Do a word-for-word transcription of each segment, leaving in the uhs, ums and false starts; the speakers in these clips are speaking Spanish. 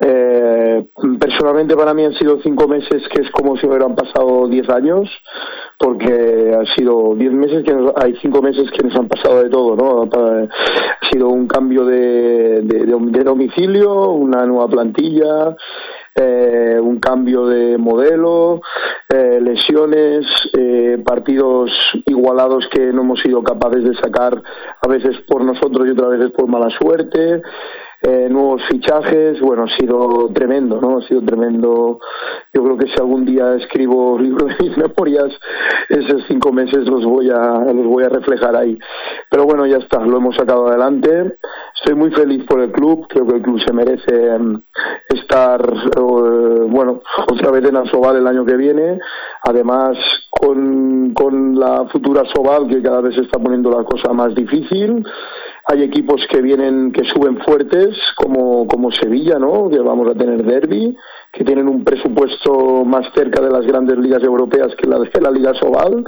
Eh, personalmente para mí han sido cinco meses que es como si hubieran pasado diez años, porque ha sido diez meses que nos, hay cinco meses que nos han pasado de todo, ¿no? Ha sido un cambio de, de, de domicilio, una nueva plantilla, eh, un cambio de modelo, eh, lesiones, eh, partidos igualados que no hemos sido capaces de sacar, a veces por nosotros y otras veces por mala suerte. Eh, nuevos fichajes, bueno, ha sido tremendo, ¿no? Ha sido tremendo. Yo creo que si algún día escribo libros de mis memorias, esos cinco meses los voy a los voy a reflejar ahí. Pero bueno, ya está, lo hemos sacado adelante. Estoy muy feliz por el club, creo que el club se merece um, estar, uh, bueno, otra vez en Asobal el año que viene. Además, con, con la futura Asobal, que cada vez se está poniendo la cosa más difícil. Hay equipos que vienen, que suben fuertes, como, como Sevilla, ¿no? Que vamos a tener derbi, que tienen un presupuesto más cerca de las grandes ligas europeas que la de la Liga Asobal.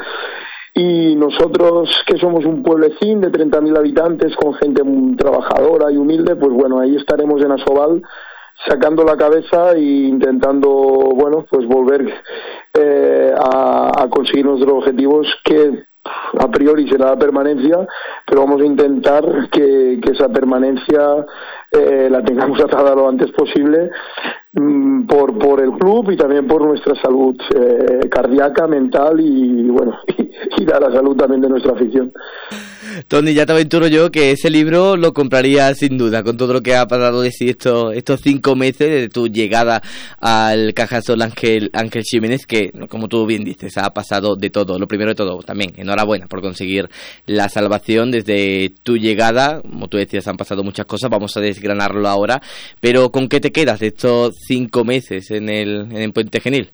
Y nosotros, que somos un pueblecín de treinta mil habitantes, con gente muy trabajadora y humilde, pues bueno, ahí estaremos en Asobal, sacando la cabeza e intentando, bueno, pues volver eh, a, a conseguir nuestros objetivos, que a priori será la permanencia, pero vamos a intentar que, que esa permanencia eh, la tengamos atada lo antes posible, mmm, por por el club y también por nuestra salud eh, cardíaca, mental y bueno y, y la salud también de nuestra afición. Toni, ya te aventuro yo que ese libro lo compraría sin duda, con todo lo que ha pasado de sí estos, estos cinco meses de tu llegada al Cajasol Ángel, Ángel Ximénez, que, como tú bien dices, ha pasado de todo. Lo primero de todo, también, enhorabuena por conseguir la salvación desde tu llegada. Como tú decías, han pasado muchas cosas, vamos a desgranarlo ahora, pero ¿con qué te quedas de estos cinco meses en el, en el Puente Genil?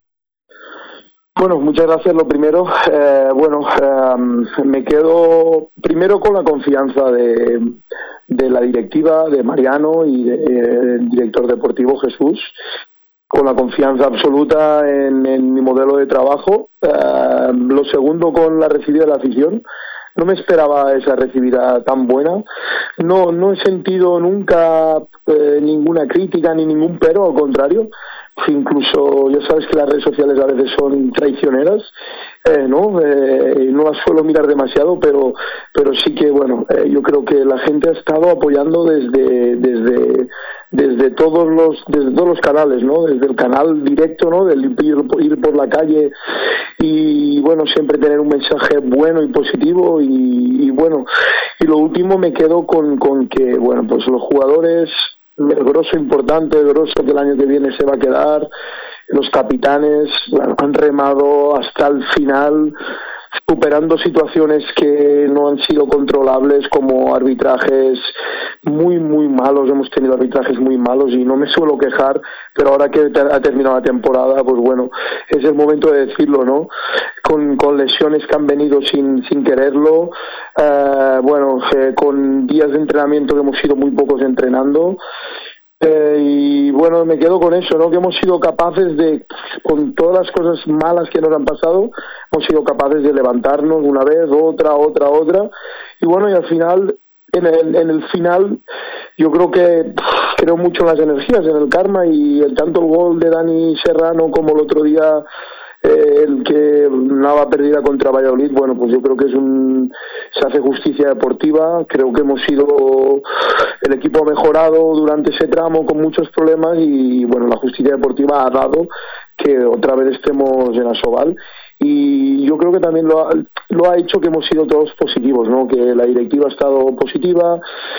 Bueno, muchas gracias. Lo primero, eh, bueno, eh, me quedo primero con la confianza de, de la directiva, de Mariano y de, del director deportivo Jesús, con la confianza absoluta en, en mi modelo de trabajo. Eh, lo segundo, con la recibida de la afición. No me esperaba esa recibida tan buena. No, no he sentido nunca eh, ninguna crítica ni ningún pero, al contrario. Incluso, ya sabes que las redes sociales a veces son traicioneras, eh, ¿no? Eh, no las suelo mirar demasiado, pero pero sí que, bueno, eh, yo creo que la gente ha estado apoyando desde desde desde todos los desde todos los canales, ¿no? Desde el canal directo, ¿no? Del ir, ir por la calle y, bueno, siempre tener un mensaje bueno y positivo y, y bueno, y lo último me quedo con, con que, bueno, pues los jugadores, el grosso importante, el grosso que el año que viene se va a quedar, los capitanes, bueno, han remado hasta el final, superando situaciones que no han sido controlables, como arbitrajes muy muy malos. Hemos tenido arbitrajes muy malos y no me suelo quejar, pero ahora que ha terminado la temporada, pues bueno, es el momento de decirlo, ¿no? Con, con lesiones que han venido sin, sin quererlo, eh, bueno, eh, con días de entrenamiento que hemos sido muy pocos entrenando. Eh, y bueno, me quedo con eso, ¿no? Que hemos sido capaces de, con todas las cosas malas que nos han pasado, hemos sido capaces de levantarnos una vez, otra, otra, otra. Y bueno, y al final, en el, en el final, yo creo que creo mucho en las energías, en el karma, y el, tanto el gol de Dani Serrano como el otro día Eh, el que nada perdida contra Valladolid, bueno, pues yo creo que es un se hace justicia deportiva. Creo que hemos sido el equipo mejorado durante ese tramo con muchos problemas y bueno, la justicia deportiva ha dado que otra vez estemos en Asobal. Y yo creo que también lo ha, lo ha hecho que hemos sido todos positivos, ¿no? Que la directiva ha estado positiva,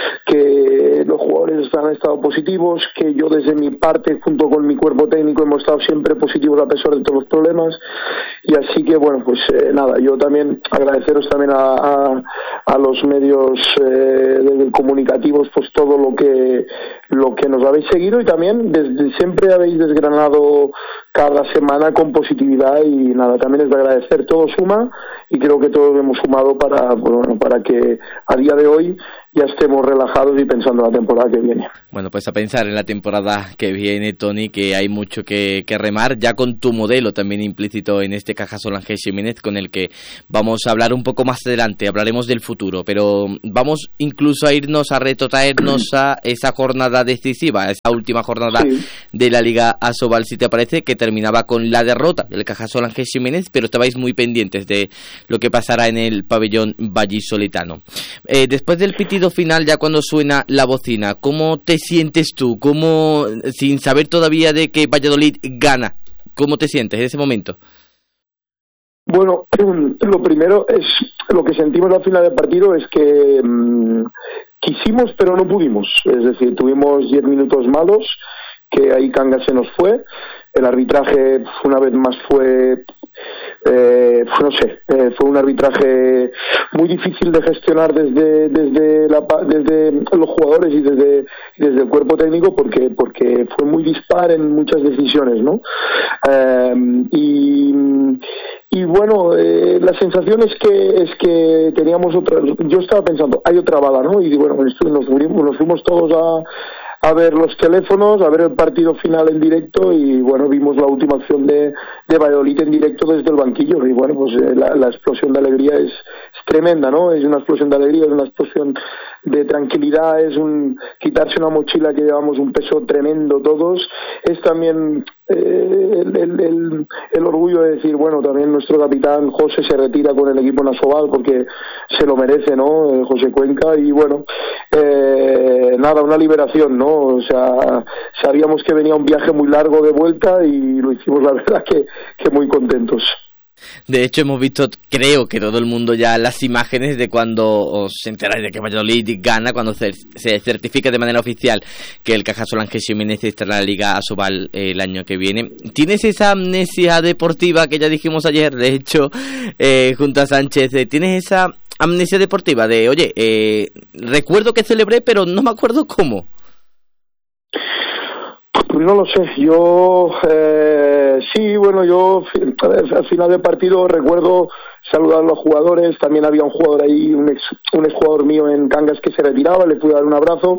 que los jugadores han estado positivos, que yo desde mi parte, junto con mi cuerpo técnico, hemos estado siempre positivos a pesar de todos los problemas. Y así que, bueno, pues eh, nada, yo también agradeceros también a, a, a los medios eh, comunicativos, pues todo lo que lo que nos habéis seguido y también desde siempre habéis desgranado cada semana con positividad y nada, también es de agradecer. Todo suma y creo que todos hemos sumado para, bueno, para que a día de hoy ya estemos relajados y pensando en la temporada que viene. Bueno, pues a pensar en la temporada que viene, Toni, que hay mucho que, que remar, ya con tu modelo también implícito en este Cajasol Ángel Ximénez, con el que vamos a hablar un poco más adelante, hablaremos del futuro, pero vamos incluso a irnos a retrotraernos a esa jornada decisiva, a esa última jornada sí. de la Liga Asobal, si te parece, que terminaba con la derrota del Cajasol Ángel Ximénez, pero estabais muy pendientes de lo que pasará en el pabellón vallisoletano. Eh, después del pitido final, ya cuando suena la bocina, ¿cómo te sientes tú? ¿Cómo, sin saber todavía de que Valladolid gana, cómo te sientes en ese momento? Bueno, lo primero es, lo que sentimos al final del partido es que mmm, quisimos pero no pudimos, es decir, tuvimos diez minutos malos, que ahí Cangas se nos fue, el arbitraje una vez más fue, eh, no sé, eh, fue un arbitraje muy difícil de gestionar desde desde, la, desde los jugadores y desde desde el cuerpo técnico porque porque fue muy dispar en muchas decisiones, ¿no? Eh, y y bueno, eh, la sensación es que es que teníamos otra, yo estaba pensando, hay otra bala, ¿no? Y bueno, nos fuimos, nos fuimos todos a a ver los teléfonos, a ver el partido final en directo y bueno, vimos la última acción de, de Valladolid en directo desde el banquillo y bueno, pues eh, la, la explosión de alegría es, es tremenda, ¿no? Es una explosión de alegría, es una explosión de tranquilidad, es un quitarse una mochila que llevamos un peso tremendo todos, es también eh, el, el, el, el orgullo de decir, bueno, también nuestro capitán José se retira con el equipo nacional porque se lo merece, ¿no? Eh, José Cuenca y bueno, eh, nada, una liberación, ¿no? O sea, sabíamos que venía un viaje muy largo de vuelta y lo hicimos, la verdad, que, que muy contentos. De hecho, hemos visto, creo que todo el mundo ya, las imágenes de cuando os enteráis de que Valladolid gana, cuando se, se certifica de manera oficial que el Cajasol Ángel Ximénez estará en la Liga Asobal el año que viene. ¿Tienes esa amnesia deportiva que ya dijimos ayer, de hecho, eh, junto a Sánchez? ¿Tienes esa amnesia deportiva de, oye, eh, recuerdo que celebré, pero no me acuerdo cómo? Pues no lo sé, yo eh, sí, bueno, yo al final del partido recuerdo saludar a los jugadores, también había un jugador ahí, un ex, un ex jugador mío en Cangas que se retiraba, le fui a dar un abrazo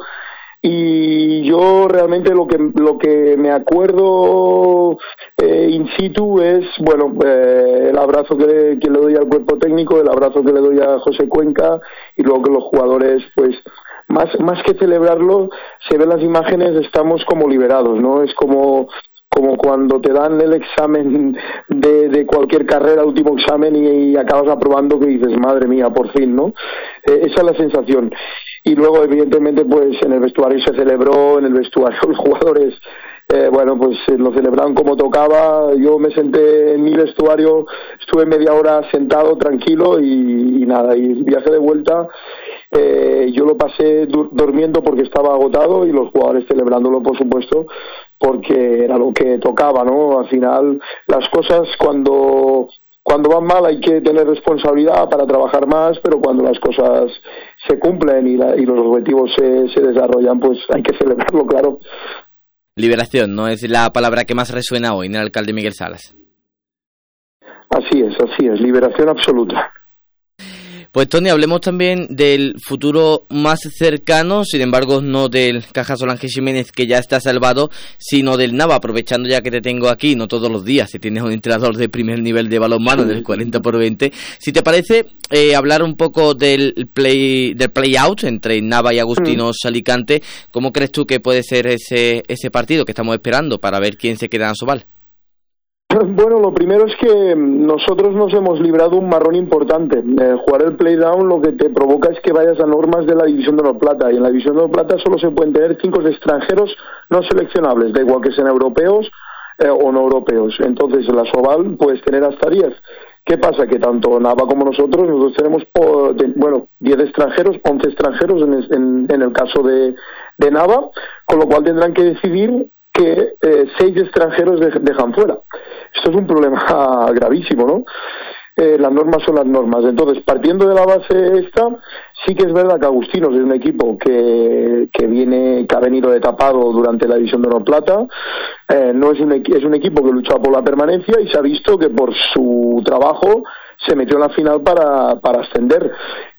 y yo realmente lo que lo que me acuerdo eh, in situ es, bueno, eh, el abrazo que le, que le doy al cuerpo técnico, el abrazo que le doy a José Cuenca y luego que los jugadores, pues Más, más que celebrarlo, se ven las imágenes, estamos como liberados, ¿no? Es como como cuando te dan el examen de, de cualquier carrera, último examen, y, y acabas aprobando que dices, madre mía, por fin, ¿no? Eh, esa es la sensación. Y luego, evidentemente, pues en el vestuario se celebró, en el vestuario los jugadores, eh, bueno, pues lo celebraron como tocaba. Yo me senté en mi vestuario, estuve media hora sentado, tranquilo, y, y nada, y viaje de vuelta. Eh, yo lo pasé dur- durmiendo porque estaba agotado y los jugadores celebrándolo, por supuesto, porque era lo que tocaba, ¿no? Al final, las cosas cuando cuando van mal hay que tener responsabilidad para trabajar más, pero cuando las cosas se cumplen y, la, y los objetivos se, se desarrollan, pues hay que celebrarlo, claro. Liberación, ¿no? Es la palabra que más resuena hoy en el alcalde Miguel Salas. Así es, así es, liberación absoluta. Pues Toni, hablemos también del futuro más cercano, sin embargo no del Cajasol Ángel Ximénez que ya está salvado, sino del Nava, aprovechando ya que te tengo aquí, no todos los días, si tienes un entrenador de primer nivel de balonmano del cuarenta por veinte. Si te parece, eh, hablar un poco del play del play out entre Nava y Agustinos mm. Alicante. ¿Cómo crees tú que puede ser ese ese partido que estamos esperando para ver quién se queda en Asobal? Bueno, lo primero es que nosotros nos hemos librado un marrón importante. Eh, jugar el play-down lo que te provoca es que vayas a normas de la División de Honor Plata, y en la División de Honor Plata solo se pueden tener cinco extranjeros no seleccionables, da igual que sean europeos eh, o no europeos. Entonces, en la Asobal puedes tener hasta diez. ¿Qué pasa? Que tanto Nava como nosotros, nosotros tenemos, bueno, diez extranjeros, once extranjeros en, en, en el caso de, de Nava, con lo cual tendrán que decidir que eh, seis extranjeros de, dejan fuera. Esto es un problema gravísimo, ¿no? Eh, las normas son las normas. Entonces, partiendo de la base esta, sí que es verdad que Agustinos es un equipo que, que viene, que ha venido de tapado durante la División de Honor Plata. Eh, no es un, es un equipo que lucha por la permanencia y se ha visto que por su trabajo se metió en la final para, para ascender.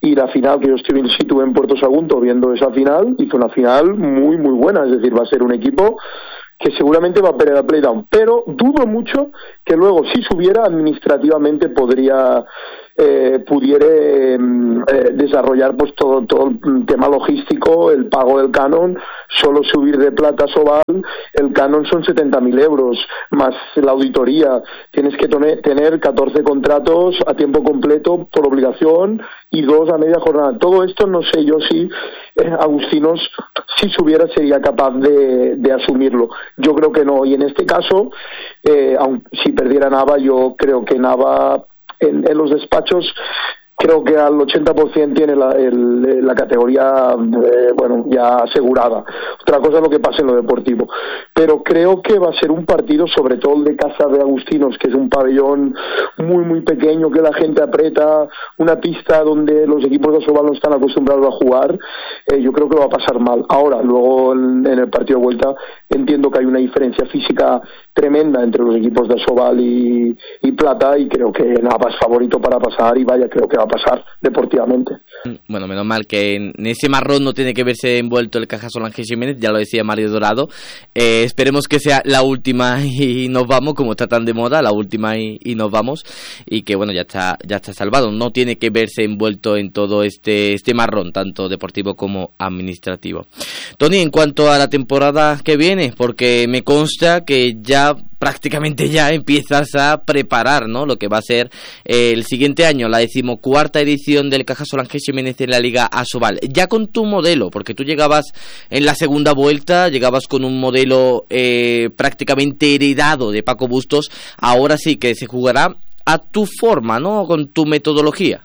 y la final, que yo estuve in situ en Puerto Sagunto viendo esa final, hizo una final muy muy buena, es decir, va a ser un equipo que seguramente va a pelear a play-down, pero dudo mucho que luego, si subiera, administrativamente podría eh, pudiera eh, desarrollar pues todo todo el tema logístico, el pago del canon. Solo subir de plata a Sobal, el canon son setenta mil euros, más la auditoría. Tienes que tener catorce contratos a tiempo completo por obligación y dos a media jornada. Todo esto no sé yo si eh, Agustinos, si subiera, sería capaz de, de asumirlo. Yo creo que no, y en este caso, eh, aun, si perdiera Nava, yo creo que Nava en, en los despachos, creo que al ochenta por ciento tiene la, el, la categoría, eh, bueno, ya asegurada. Otra cosa es lo que pasa en lo deportivo. Pero creo que va a ser un partido, sobre todo el de Casa de Agustinos, que es un pabellón muy, muy pequeño, que la gente aprieta, una pista donde los equipos de Asobal no están acostumbrados a jugar. Eh, yo creo que lo va a pasar mal. Ahora, luego en, en el partido de vuelta, entiendo que hay una diferencia física tremenda entre los equipos de Asobal y, y Plata, y creo que Nava es favorito para pasar, y vaya, creo que va a pasar deportivamente. Bueno, menos mal que en ese marrón no tiene que verse envuelto el Cajasol Ángel Jiménez, ya lo decía Mario Dorado. Eh, esperemos que sea la última y nos vamos, como está tan de moda, la última y, y nos vamos, y que bueno, ya está ya está salvado, no tiene que verse envuelto en todo este este marrón, tanto deportivo como administrativo. Tony, en cuanto a la temporada que viene, porque me consta que ya prácticamente ya empiezas a preparar, ¿no?, lo que va a ser eh, el siguiente año, la decimocuarta edición del Cajasol Ángel Jiménez en la Liga Asobal. Ya con tu modelo, porque tú llegabas en la segunda vuelta, llegabas con un modelo eh, prácticamente heredado de Paco Bustos, ahora sí que se jugará a tu forma, ¿no?, con tu metodología.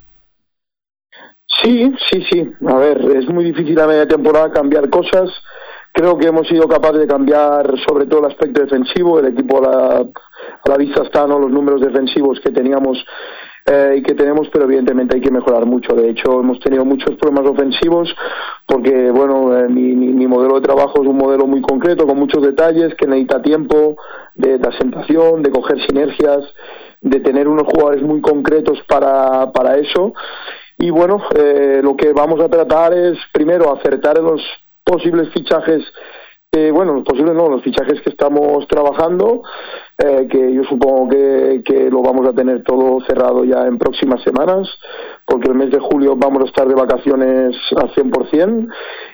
Sí, sí, sí. A ver, es muy difícil a media temporada cambiar cosas. Creo que hemos sido capaces de cambiar sobre todo el aspecto defensivo. El equipo a la, a la vista están, ¿no?, los números defensivos que teníamos eh, y que tenemos, pero evidentemente hay que mejorar mucho. De hecho, hemos tenido muchos problemas ofensivos porque, bueno, eh, mi, mi, mi modelo de trabajo es un modelo muy concreto, con muchos detalles, que necesita tiempo de, de asentación, de coger sinergias, de tener unos jugadores muy concretos para, para eso. Y bueno, eh, lo que vamos a tratar es, primero, acertar en los posibles fichajes, eh, bueno, los posibles no, los fichajes que estamos trabajando, eh, que yo supongo que, que lo vamos a tener todo cerrado ya en próximas semanas, porque el mes de julio vamos a estar de vacaciones al cien por ciento,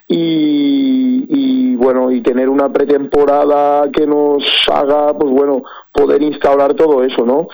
y, y bueno, y tener una pretemporada que nos haga, pues bueno, poder instaurar todo eso, ¿no?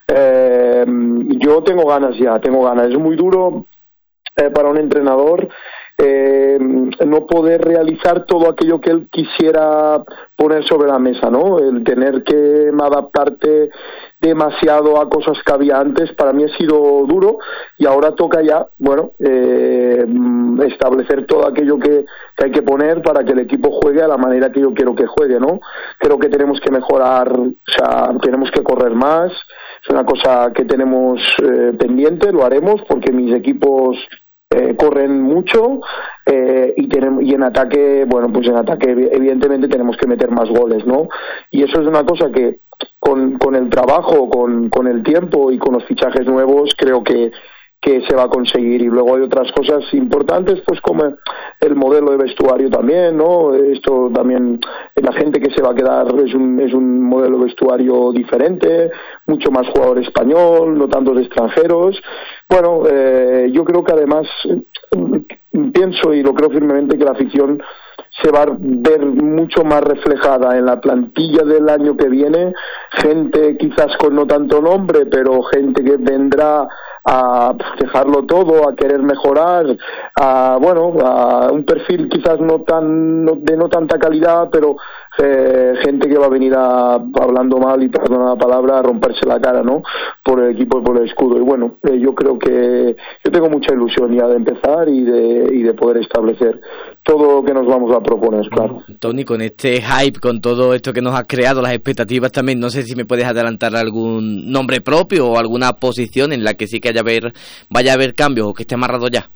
Eh, yo tengo ganas ya, tengo ganas. Es muy duro eh, para un entrenador eh, no poder realizar todo aquello que él quisiera poner sobre la mesa, ¿no? El tener que adaptarte demasiado a cosas que había antes, para mí ha sido duro, y ahora toca ya, bueno, eh, establecer todo aquello que, que hay que poner para que el equipo juegue a la manera que yo quiero que juegue, ¿no? Creo que tenemos que mejorar, o sea, tenemos que correr más. Es una cosa que tenemos eh, pendiente, lo haremos porque mis equipos eh, corren mucho eh, y tenemos, y en ataque, bueno, pues en ataque evidentemente tenemos que meter más goles, ¿no? Y eso es una cosa que con, con el trabajo, con, con el tiempo y con los fichajes nuevos creo que que se va a conseguir. Y luego hay otras cosas importantes, pues como el modelo de vestuario también, ¿no? Esto también, la gente que se va a quedar es un, es un modelo de vestuario diferente, mucho más jugador español, no tantos extranjeros. Bueno, eh, yo creo que además pienso y lo creo firmemente que la afición se va a ver mucho más reflejada en la plantilla del año que viene, gente quizás con no tanto nombre, pero gente que vendrá a dejarlo todo, a querer mejorar, a bueno, a un perfil quizás no tan no, de no tanta calidad, pero eh, gente que va a venir a, hablando mal y perdona la palabra, a romperse la cara, ¿no?, por el equipo y por el escudo. Y bueno, eh, yo creo que yo tengo mucha ilusión ya de empezar y de y de poder establecer todo lo que nos vamos a proponer, claro. Tony, con este hype, con todo esto que nos has creado, las expectativas también, no sé si me puedes adelantar algún nombre propio o alguna posición en la que sí que haya ver, vaya a haber cambios o que esté amarrado ya.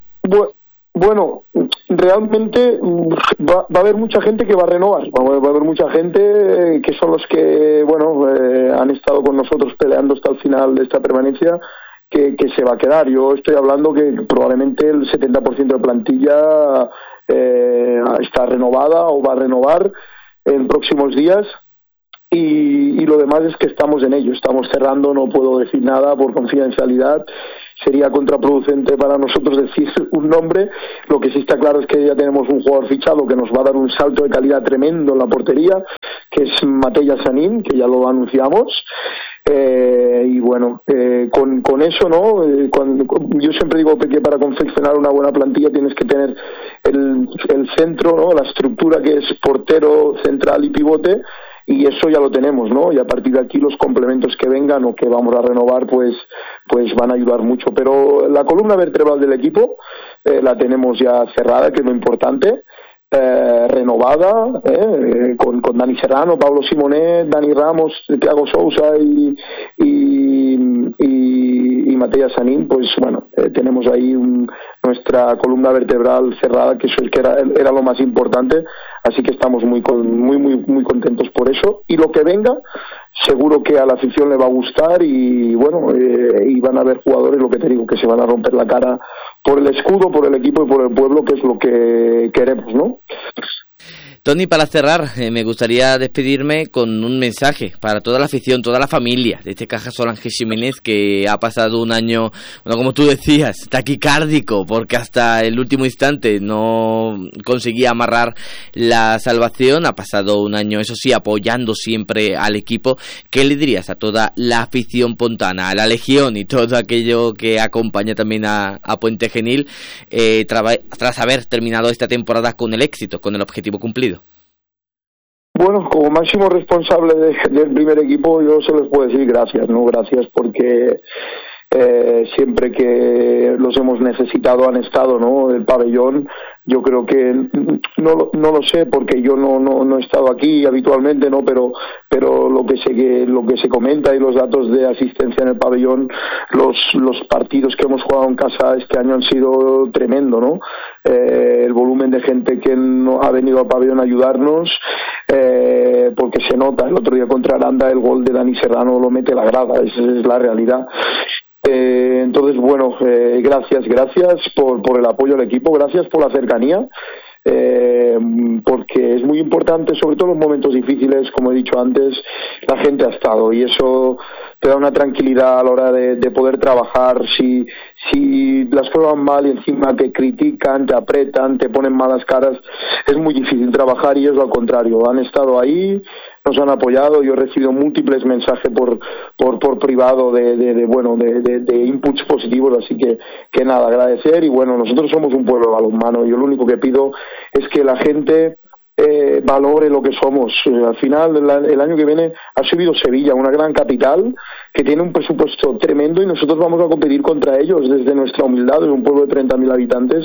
Bueno, realmente va, va a haber mucha gente que va a renovar, va a haber mucha gente que son los que, bueno, eh, han estado con nosotros peleando hasta el final de esta permanencia, que, que se va a quedar. Yo estoy hablando que probablemente el setenta por ciento de plantilla eh, está renovada o va a renovar en próximos días. Y, y lo demás es que estamos en ello, estamos cerrando, no puedo decir nada por confidencialidad, sería contraproducente para nosotros decir un nombre. Lo que sí está claro es que ya tenemos un jugador fichado que nos va a dar un salto de calidad tremendo en la portería, que es Matej Sanin, que ya lo anunciamos. Eh, y bueno, eh, con, con eso, ¿no? Eh, cuando, yo siempre digo que para confeccionar una buena plantilla tienes que tener el, el centro, ¿no? La estructura que es portero, central y pivote, y eso ya lo tenemos, ¿no? Y a partir de aquí los complementos que vengan o que vamos a renovar, pues pues van a ayudar mucho. Pero la columna vertebral del equipo eh, la tenemos ya cerrada, que es lo importante. Eh, renovada, eh, con, con Dani Serrano, Pablo Simonet, Dani Ramos, Thiago Sousa y, y, y, y Matej Sanin. Pues bueno, eh, tenemos ahí un, nuestra columna vertebral cerrada, que eso es que era, era lo más importante, así que estamos muy muy muy muy contentos por eso. Y lo que venga, seguro que a la afición le va a gustar, y bueno, eh, y van a haber jugadores, lo que te digo, que se van a romper la cara por el escudo, por el equipo y por el pueblo, que es lo que queremos, ¿no? Toni, para cerrar, eh, me gustaría despedirme con un mensaje para toda la afición, toda la familia de este Cajasol Ángel Ximénez, que ha pasado un año, bueno, como tú decías, taquicárdico, porque hasta el último instante no conseguía amarrar la salvación. Ha pasado un año, eso sí, apoyando siempre al equipo. ¿Qué le dirías a toda la afición pontana, a la Legión y todo aquello que acompaña también a, a Puente Genil, eh, tra- tras haber terminado esta temporada con el éxito, con el objetivo cumplido? Bueno, como máximo responsable de, del primer equipo, yo se les puedo decir gracias, ¿no? Gracias porque eh, siempre que los hemos necesitado han estado, ¿no? El pabellón, yo creo que no no lo sé porque yo no no no he estado aquí habitualmente, no, pero pero lo que sé que lo que se comenta y los datos de asistencia en el pabellón, los los partidos que hemos jugado en casa este año han sido tremendo, ¿no? Eh, el volumen de gente que no ha venido al pabellón a ayudarnos, eh, porque se nota. El otro día contra Aranda el gol de Dani Serrano lo mete la grada, esa es la realidad. Eh, entonces, bueno, eh, gracias, gracias por, por el apoyo al equipo, gracias por la cercanía, eh, porque es muy importante, sobre todo en los momentos difíciles, como he dicho antes, la gente ha estado, y eso te da una tranquilidad a la hora de, de poder trabajar. Si, si las cosas van mal y encima te critican, te apretan, te ponen malas caras, es muy difícil trabajar, y ellos al contrario, han estado ahí, nos han apoyado. Yo he recibido múltiples mensajes por por por privado de, de, de bueno de, de, de inputs positivos, así que que nada, agradecer. Y bueno, nosotros somos un pueblo de balonmano, y yo lo único que pido es que la gente eh, valore lo que somos. Eh, al final, el, el año que viene ha subido Sevilla, una gran capital que tiene un presupuesto tremendo, y nosotros vamos a competir contra ellos desde nuestra humildad, en un pueblo de treinta mil habitantes.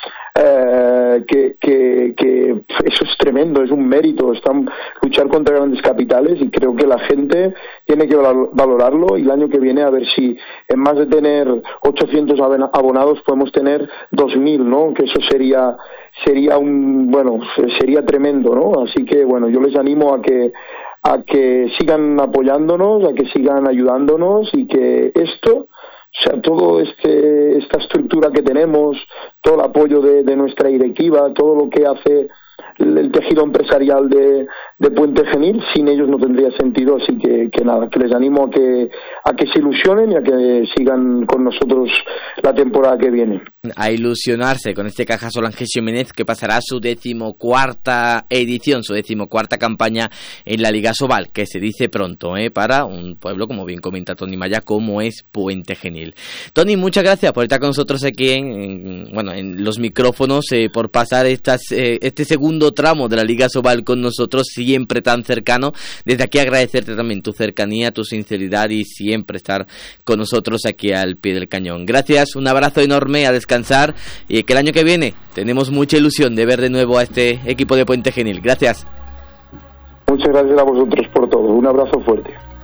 Eh, que, que, que eso es tremendo, es un mérito, están luchar contra grandes capitales, y creo que la gente tiene que valorarlo. Y el año que viene a ver si en más de tener ochocientos abonados podemos tener dos mil, ¿no? Que eso sería sería un bueno sería tremendo, ¿no? Así que bueno, yo les animo a que a que sigan apoyándonos, a que sigan ayudándonos, y que esto, o sea, todo este esta estructura que tenemos, todo el apoyo de, de nuestra directiva, todo lo que hace el, el tejido empresarial de, de Puente Genil, sin ellos no tendría sentido. Así que, que nada, que les animo a que a que se ilusionen y a que sigan con nosotros la temporada que viene. A ilusionarse con este Cajasol Ángel Ximénez, que pasará su decimocuarta edición, su decimocuarta campaña en la Liga Sobal, que se dice pronto, ¿eh? Para un pueblo, como bien comenta Toni Maya, como es Puente Genil. Toni, muchas gracias por estar con nosotros aquí en, en bueno en los micrófonos, eh, por pasar estas eh, este segundo tramo de la Liga Sobal con nosotros, siempre tan cercano. Desde aquí agradecerte también tu cercanía, tu sinceridad, y siempre estar con nosotros aquí al pie del cañón. Gracias, un abrazo enorme, a descansar, y que el año que viene tenemos mucha ilusión de ver de nuevo a este equipo de Puente Genil. Gracias. Muchas gracias a vosotros por todo. Un abrazo fuerte.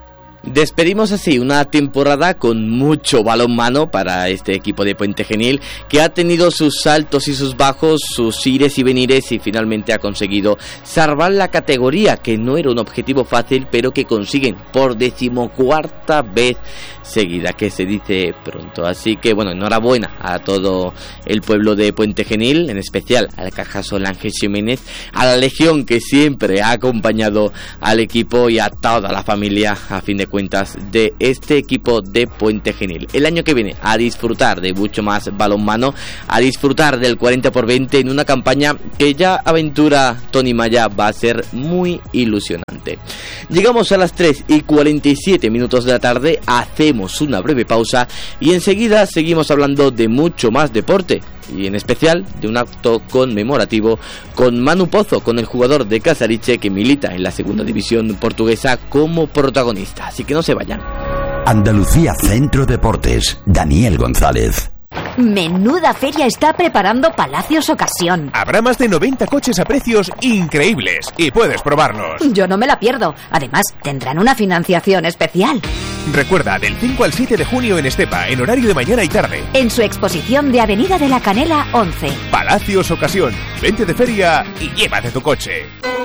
Despedimos así una temporada con mucho balonmano para este equipo de Puente Genil, que ha tenido sus altos y sus bajos, sus ires y venires, y finalmente ha conseguido salvar la categoría, que no era un objetivo fácil, pero que consiguen por decimocuarta vez seguida, que se dice pronto. Así que bueno, enhorabuena a todo el pueblo de Puente Genil, en especial al Cajasol Ángel Ximénez, a la legión que siempre ha acompañado al equipo y a toda la familia, a fin de cuentas, de este equipo de Puente Genil. El año que viene a disfrutar de mucho más balonmano, a disfrutar del cuarenta por veinte en una campaña que ya aventura Tony Maya va a ser muy ilusionante. Llegamos a las tres y cuarenta y siete minutos de la tarde, hacemos una breve pausa y enseguida seguimos hablando de mucho más deporte, y en especial de un acto conmemorativo con Manu Pozo, con el jugador de Casariche que milita en la segunda división portuguesa como protagonista. Así que no se vayan. Andalucía Centro Deportes, Daniel González. Menuda feria está preparando Palacios Ocasión. Habrá más de noventa coches a precios increíbles y puedes probarlos. Yo no me la pierdo. Además, tendrán una financiación especial. Recuerda, del cinco al siete de junio en Estepa, en horario de mañana y tarde. En su exposición de Avenida de la Canela once. Palacios Ocasión. Vente de feria y llévate tu coche.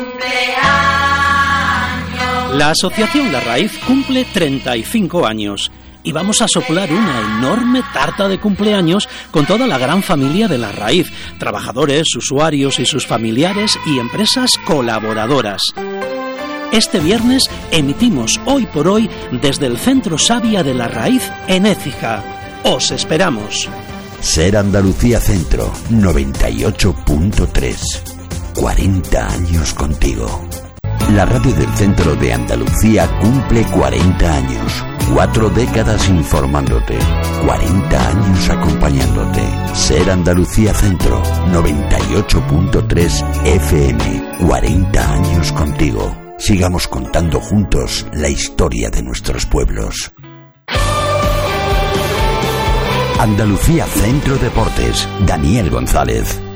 La Asociación La Raíz cumple treinta y cinco años. Y vamos a soplar una enorme tarta de cumpleaños con toda la gran familia de La Raíz, trabajadores, usuarios y sus familiares y empresas colaboradoras. Este viernes emitimos Hoy por Hoy desde el Centro Savia de La Raíz en Écija. Os esperamos. Ser Andalucía Centro, noventa y ocho punto tres. cuarenta años contigo. La radio del centro de Andalucía cumple cuarenta años. Cuatro décadas informándote. cuarenta años acompañándote. Ser Andalucía Centro, noventa y ocho punto tres F M. cuarenta años contigo. Sigamos contando juntos la historia de nuestros pueblos. Andalucía Centro Deportes, Daniel González.